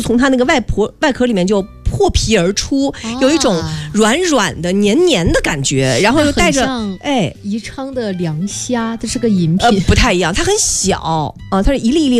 从它那个外壳里面就破皮而出，有一种软软的黏黏的感觉，然后又带着宜昌的凉虾，这是个饮品， 不太一样，它很小啊，它是一粒一粒